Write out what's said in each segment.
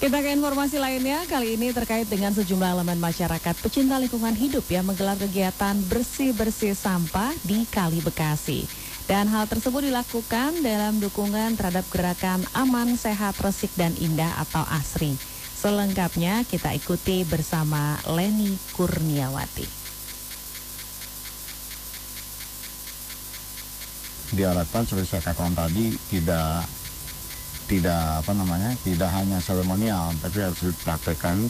Kita ke informasi lainnya, kali ini terkait dengan sejumlah elemen masyarakat pecinta lingkungan hidup yang menggelar kegiatan bersih-bersih sampah di Kali Bekasi. Dan hal tersebut dilakukan dalam dukungan terhadap gerakan Aman, Sehat, Resik, dan Indah atau ASRI. Selengkapnya kita ikuti bersama Leni Kurniawati. Diharapkan seperti saya katakan tadi tidak hanya seremonial, tapi harus dipraktekkan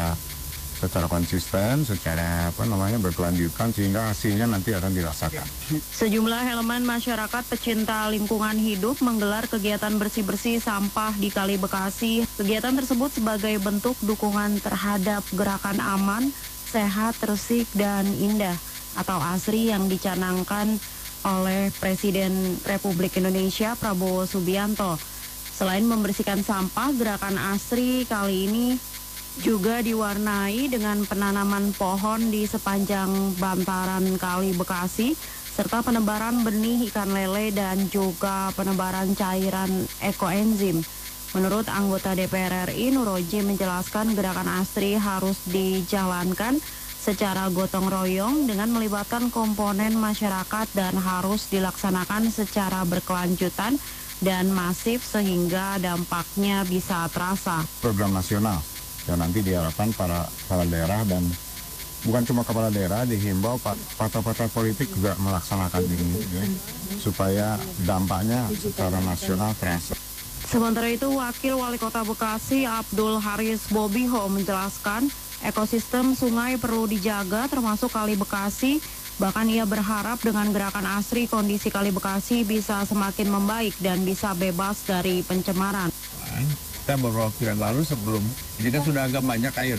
secara konsisten, secara berkelanjutan sehingga hasilnya nanti akan dirasakan. Sejumlah elemen masyarakat pecinta lingkungan hidup menggelar kegiatan bersih-bersih sampah di Kali Bekasi. Kegiatan tersebut sebagai bentuk dukungan terhadap gerakan Aman, Sehat, Resik, dan Indah atau ASRI yang dicanangkan oleh Presiden Republik Indonesia Prabowo Subianto. Selain membersihkan sampah, gerakan ASRI kali ini juga diwarnai dengan penanaman pohon di sepanjang bantaran Kali Bekasi, serta penebaran benih ikan lele dan juga penebaran cairan ekoenzim. Menurut anggota DPR RI, Nuroji menjelaskan gerakan ASRI harus dijalankan secara gotong royong dengan melibatkan komponen masyarakat dan harus dilaksanakan secara berkelanjutan dan masif sehingga dampaknya bisa terasa. Program nasional yang nanti diharapkan para kepala daerah dan bukan cuma kepala daerah, dihimbau partai-partai politik juga melaksanakan ini supaya dampaknya secara nasional terasa. Sementara itu, Wakil Wali Kota Bekasi Abdul Haris Bobiho menjelaskan ekosistem sungai perlu dijaga termasuk Kali Bekasi. Bahkan ia berharap dengan gerakan ASRI kondisi Kali Bekasi bisa semakin membaik dan bisa bebas dari pencemaran. Kita beberapa waktu yang lalu sebelum ini kan sudah agak banyak air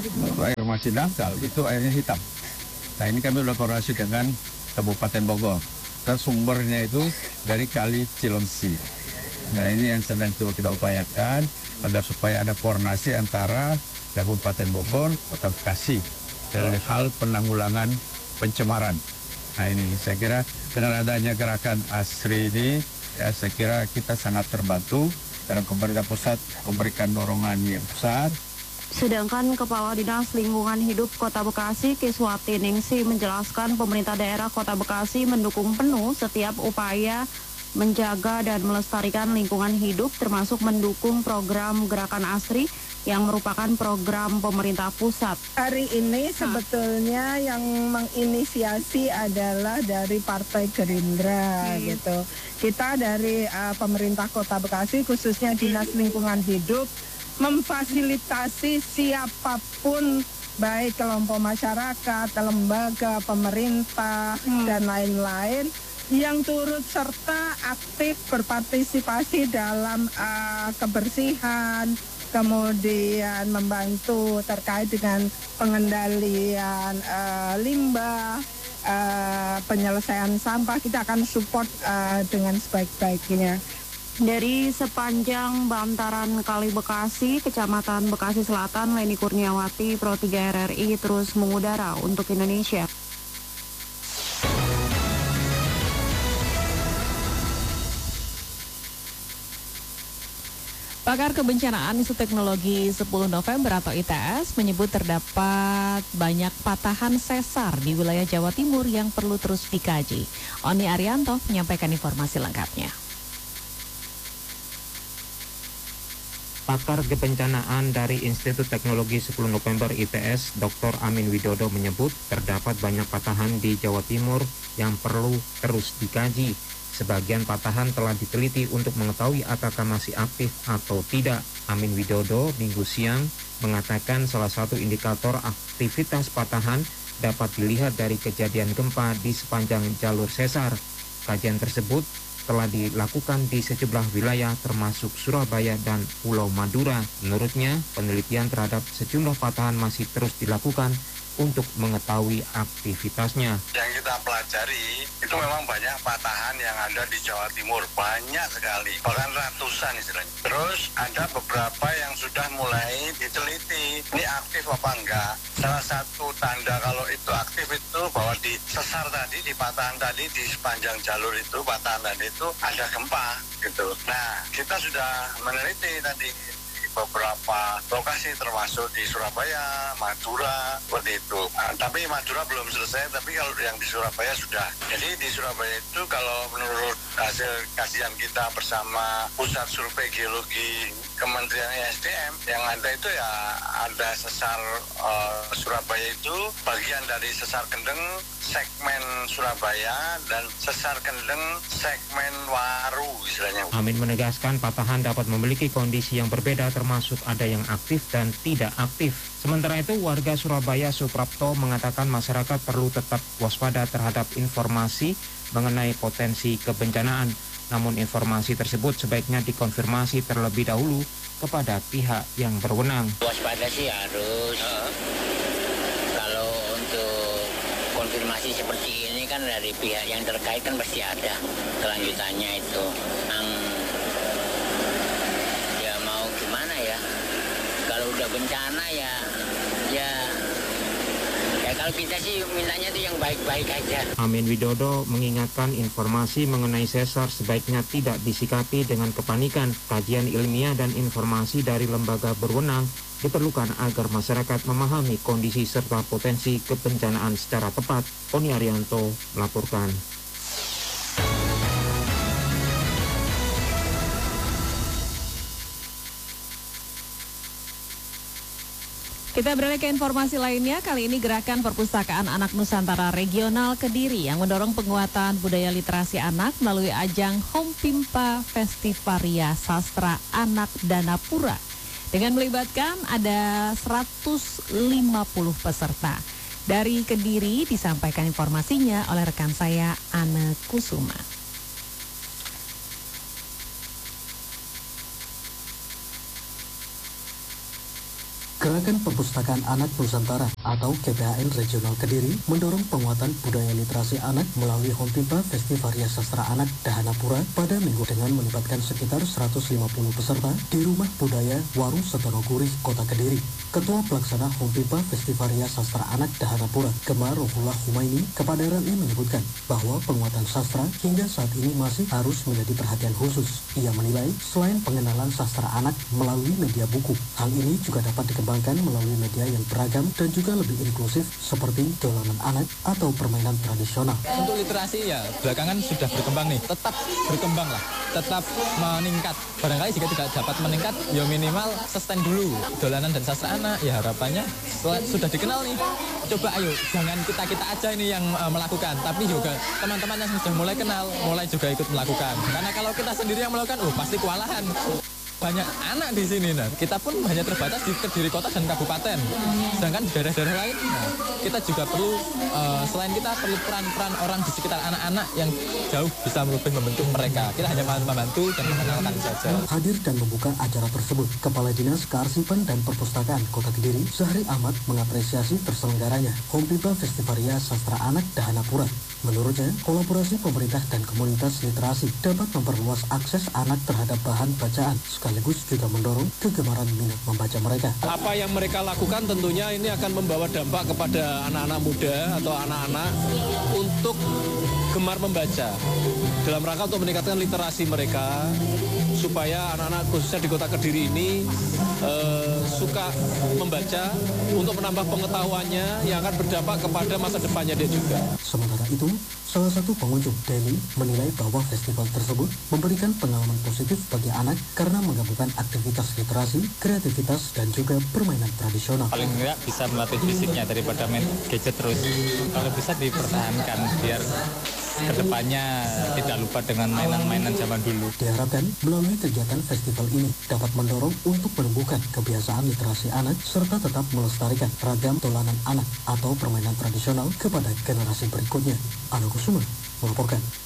masih dangkal, itu airnya hitam. Nah ini kami sudah koordinasi dengan Kabupaten Bogor. Dan sumbernya itu dari Kali Cilengsi. Nah ini yang sedang kita upayakan agar supaya ada koordinasi antara Kabupaten Bogor, Kota Bekasi dalam hal penanggulangan pencemaran. Nah ini saya kira dengan adanya gerakan ASRI ini, ya saya kira kita sangat terbantu karena pemerintah pusat memberikan dorongan yang besar. Sedangkan Kepala Dinas Lingkungan Hidup Kota Bekasi Kiswati Ningsi menjelaskan pemerintah daerah Kota Bekasi mendukung penuh setiap upaya menjaga dan melestarikan lingkungan hidup termasuk mendukung program gerakan ASRI yang merupakan program pemerintah pusat. Hari ini sebetulnya yang menginisiasi adalah dari Partai Gerindra gitu. Kita dari pemerintah Kota Bekasi khususnya Dinas Lingkungan Hidup memfasilitasi siapapun baik kelompok masyarakat, lembaga, pemerintah dan lain-lain yang turut serta aktif berpartisipasi dalam kebersihan, kemudian membantu terkait dengan pengendalian limbah, penyelesaian sampah. Kita akan support dengan sebaik-baiknya. Dari sepanjang bantaran Kali Bekasi, Kecamatan Bekasi Selatan, Leni Kurniawati, Pro 3 RRI terus mengudara untuk Indonesia. Pakar Kebencanaan Isu Teknologi 10 November atau ITS menyebut terdapat banyak patahan sesar di wilayah Jawa Timur yang perlu terus dikaji. Oni Arianto menyampaikan informasi lengkapnya. Pakar Kebencanaan dari Institut Teknologi 10 November ITS, Dr. Amin Widodo menyebut terdapat banyak patahan di Jawa Timur yang perlu terus dikaji. Sebagian patahan telah diteliti untuk mengetahui apakah masih aktif atau tidak. Amin Widodo Minggu siang mengatakan salah satu indikator aktivitas patahan dapat dilihat dari kejadian gempa di sepanjang jalur sesar. Kajian tersebut telah dilakukan di sejumlah wilayah termasuk Surabaya dan Pulau Madura. Menurutnya, penelitian terhadap sejumlah patahan masih terus dilakukan untuk mengetahui aktivitasnya. Yang kita pelajari itu memang banyak patahan yang ada di Jawa Timur, banyak sekali, bahkan ratusan istilahnya. Terus ada beberapa yang sudah mulai diteliti, ini aktif apa enggak. Salah satu tanda kalau itu aktif itu bahwa di sesar tadi, di patahan tadi, di sepanjang jalur itu, patahan tadi itu ada gempa gitu. Nah, kita sudah meneliti tadi beberapa lokasi termasuk di Surabaya, Madura, seperti itu. Tapi Madura belum selesai, tapi kalau yang di Surabaya sudah. Jadi di Surabaya itu kalau menurut hasil kajian kita bersama Pusat Survei Geologi Kementerian ESDM, yang ada itu ya ada sesar Surabaya itu bagian dari sesar Kendeng segmen Surabaya dan sesar Kendeng segmen Waru istilahnya. Amin menegaskan patahan dapat memiliki kondisi yang berbeda termasuk ada yang aktif dan tidak aktif. Sementara itu warga Surabaya Suprapto mengatakan masyarakat perlu tetap waspada terhadap informasi mengenai potensi kebencanaan. Namun informasi tersebut sebaiknya dikonfirmasi terlebih dahulu kepada pihak yang berwenang. Waspada sih harus. Kalau untuk konfirmasi seperti ini kan dari pihak yang terkait kan pasti ada kelanjutannya itu. Ya mau gimana ya? Kalau udah bencana ya kalau kita sih mintanya itu yang baik-baik aja. Amin Widodo mengingatkan informasi mengenai sesar sebaiknya tidak disikapi dengan kepanikan. Kajian ilmiah dan informasi dari lembaga berwenang diperlukan agar masyarakat memahami kondisi serta potensi kebencanaan secara tepat. Oni Arianto melaporkan. Kita beralih ke informasi lainnya. Kali ini Gerakan Perpustakaan Anak Nusantara Regional Kediri yang mendorong penguatan budaya literasi anak melalui ajang Hompimpa Festivaria Sastra Anak Danapura dengan melibatkan ada 150 peserta. Dari Kediri disampaikan informasinya oleh rekan saya Anne Kusuma. Gerakan Perpustakaan Anak Nusantara atau GPAN Regional Kediri mendorong penguatan budaya literasi anak melalui Hompimpa Festivaria Sastra Anak Dahanapura pada minggu dengan melibatkan sekitar 150 peserta di Rumah Budaya Warung Setonoguri, Kota Kediri. Ketua Pelaksana Hompimpa Festivaria Sastra Anak Dahanapura, Gemma Rohullah Humaini, kepada RRI menyebutkan bahwa penguatan sastra hingga saat ini masih harus menjadi perhatian khusus. Ia menilai selain pengenalan sastra anak melalui media buku, hal ini juga dapat dikembangkan melalui media yang beragam dan juga lebih inklusif seperti dolanan anak atau permainan tradisional. Untuk literasi ya belakangan sudah berkembang nih, tetap berkembang lah, tetap meningkat. Barangkali jika tidak dapat meningkat, ya minimal sustain dulu. Dolanan dan sastra anak ya harapannya sudah dikenal nih. Coba ayo, jangan kita aja ini yang melakukan, tapi juga teman-teman yang sudah mulai kenal, mulai juga ikut melakukan. Karena kalau kita sendiri yang melakukan, pasti kewalahan. Banyak anak di sini, kita pun hanya terbatas di Kediri Kota dan Kabupaten. Sedangkan di daerah-daerah lain, kita juga perlu, selain kita perlu peran-peran orang di sekitar anak-anak yang jauh bisa lebih membentuk mereka. Kita hanya membantu dan mengenalkan saja. Hadir dan membuka acara tersebut, Kepala Dinas Kearsipan dan Perpustakaan Kota Kediri, Zahri Ahmad, mengapresiasi terselenggaranya Hompimpa Festivaria Sastra Anak Dahanapura. Menurutnya, kolaborasi pemerintah dan komunitas literasi dapat memperluas akses anak terhadap bahan bacaan, sekaligus juga mendorong kegemaran minat membaca mereka. Apa yang mereka lakukan tentunya ini akan membawa dampak kepada anak-anak muda atau anak-anak untuk gemar membaca dalam rangka untuk meningkatkan literasi mereka supaya anak-anak khususnya di Kota Kediri ini suka membaca untuk menambah pengetahuannya yang akan berdampak kepada masa depannya dia juga. Sementara itu, salah satu pengunjung, Denny, menilai bahwa festival tersebut memberikan pengalaman positif bagi anak karena menggabungkan aktivitas literasi, kreativitas, dan juga permainan tradisional. Paling enggak bisa melatih fisiknya daripada main gadget terus. Kalau bisa dipertahankan biar kedepannya tidak lupa dengan mainan-mainan zaman dulu. Diharapkan melalui kegiatan festival ini dapat mendorong untuk menumbuhkan kebiasaan literasi anak serta tetap melestarikan ragam dolanan anak atau permainan tradisional kepada generasi berikutnya. Anu Kusuma melaporkan.